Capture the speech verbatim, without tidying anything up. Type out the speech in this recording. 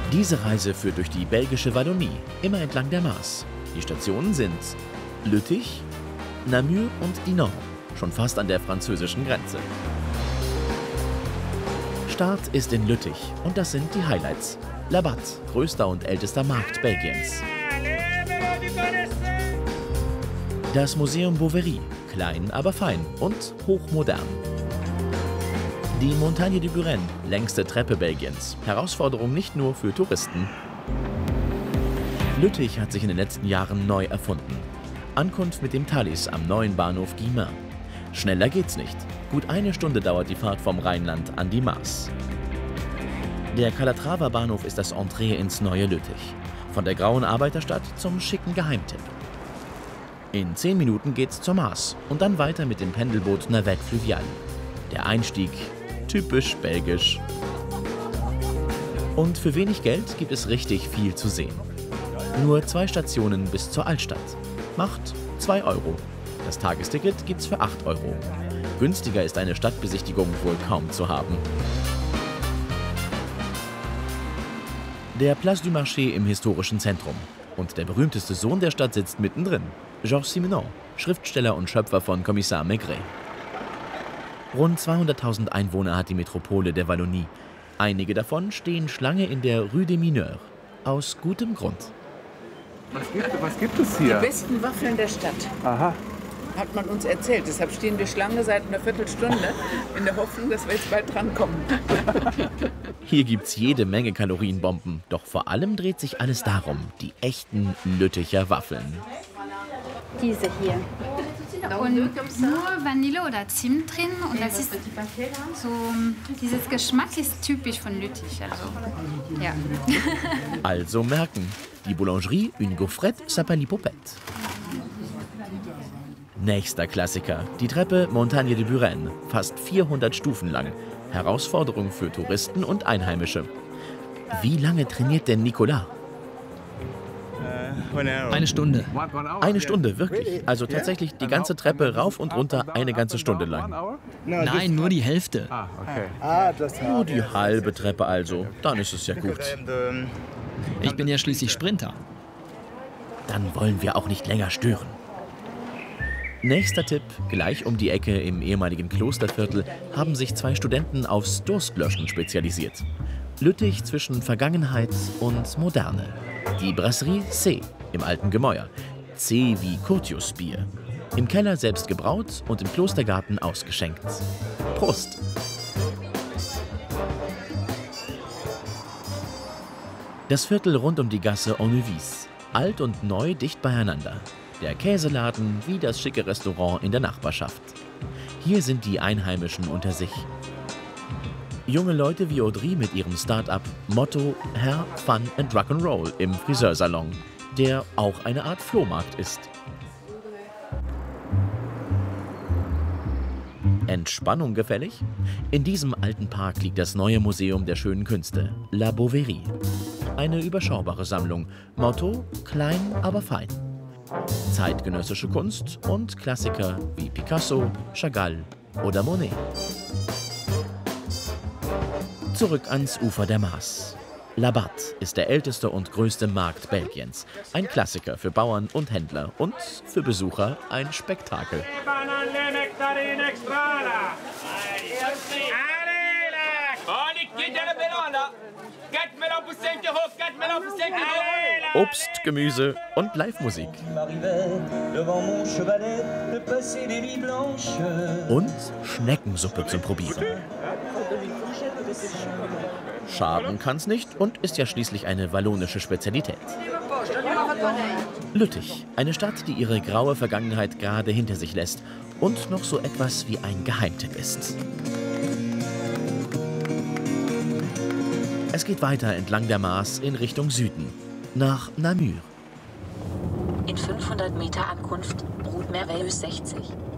Diese Reise führt durch die belgische Wallonie, immer entlang der Maas. Die Stationen sind Lüttich, Namur und Dinant, schon fast an der französischen Grenze. Start ist in Lüttich und das sind die Highlights. Labatt, größter und ältester Markt Belgiens. Das Museum Bouverie, klein, aber fein und hochmodern. Die Montagne de Buren, längste Treppe Belgiens. Herausforderung nicht nur für Touristen. Lüttich hat sich in den letzten Jahren neu erfunden. Ankunft mit dem Thalys am neuen Bahnhof Guilmain. Schneller geht's nicht. Gut eine Stunde dauert die Fahrt vom Rheinland an die Maas. Der Calatrava-Bahnhof ist das Entree ins neue Lüttich. Von der grauen Arbeiterstadt zum schicken Geheimtipp. In zehn Minuten geht's zur Maas und dann weiter mit dem Pendelboot Navette Fluvial. Der Einstieg typisch belgisch. Und für wenig Geld gibt es richtig viel zu sehen. Nur zwei Stationen bis zur Altstadt. Macht zwei Euro. Das Tagesticket gibt's für acht Euro. Günstiger ist eine Stadtbesichtigung wohl kaum zu haben. Der Place du Marché im historischen Zentrum. Und der berühmteste Sohn der Stadt sitzt mittendrin. Georges Simenon, Schriftsteller und Schöpfer von Kommissar Maigret. Rund zweihunderttausend Einwohner hat die Metropole der Wallonie. Einige davon stehen Schlange in der Rue des Mineurs. Aus gutem Grund. Was gibt, was gibt es hier? Die besten Waffeln der Stadt. Aha. Hat man uns erzählt. Deshalb stehen wir Schlange seit einer Viertelstunde in der Hoffnung, dass wir jetzt bald drankommen. Hier gibt's jede Menge Kalorienbomben. Doch vor allem dreht sich alles darum, die echten Lütticher Waffeln. Diese hier. Und nur Vanille oder Zimt drin und das ist so, dieses Geschmack ist typisch von Lüttich, also ja. Also merken, die Boulangerie Une Gaufrette s'appelle Popette. Nächster Klassiker, die Treppe Montagne de Buren, fast vierhundert Stufen lang. Herausforderung für Touristen und Einheimische. Wie lange trainiert denn Nicolas? Eine Stunde. Eine Stunde, wirklich. Also tatsächlich die ganze Treppe rauf und runter eine ganze Stunde lang. Nein, nur die Hälfte. Nur die halbe Treppe also. Dann ist es ja gut. Ich bin ja schließlich Sprinter. Dann wollen wir auch nicht länger stören. Nächster Tipp, gleich um die Ecke im ehemaligen Klosterviertel haben sich zwei Studenten aufs Durstlöschen spezialisiert. Lüttich zwischen Vergangenheit und Moderne. Die Brasserie C im alten Gemäuer. C wie Curtius-Bier. Im Keller selbst gebraut und im Klostergarten ausgeschenkt. Prost! Das Viertel rund um die Gasse Onnevis. Alt und neu dicht beieinander. Der Käseladen wie das schicke Restaurant in der Nachbarschaft. Hier sind die Einheimischen unter sich. Junge Leute wie Audrey mit ihrem Start-up Motto Hair, Fun and Rock'n'Roll im Friseursalon, der auch eine Art Flohmarkt ist. Entspannung gefällig? In diesem alten Park liegt das neue Museum der schönen Künste, La Bouverie. Eine überschaubare Sammlung. Motto klein, aber fein. Zeitgenössische Kunst und Klassiker wie Picasso, Chagall oder Monet. Zurück ans Ufer der Maas. Labatt ist der älteste und größte Markt Belgiens. Ein Klassiker für Bauern und Händler und für Besucher ein Spektakel. Obst, Gemüse und Live-Musik. Und Schneckensuppe zum Probieren. Schaden kann's nicht und ist ja schließlich eine wallonische Spezialität. Lüttich, eine Stadt, die ihre graue Vergangenheit gerade hinter sich lässt und noch so etwas wie ein Geheimtipp ist. Es geht weiter entlang der Maas in Richtung Süden, nach Namur. In fünfhundert Meter Ankunft, Route Merveilleuse sechzig.